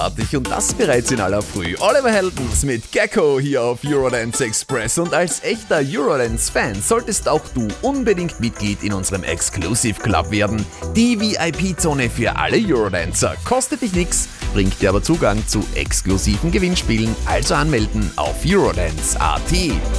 Und das bereits in aller Früh. Oliver Heldens mit Gecko hier auf Eurodance Express. Und als echter Eurodance-Fan solltest auch du unbedingt Mitglied in unserem Exclusive Club werden. Die VIP-Zone für alle Eurodancer. Kostet dich nix, bringt dir aber Zugang zu exklusiven Gewinnspielen. Also anmelden auf Eurodance.at.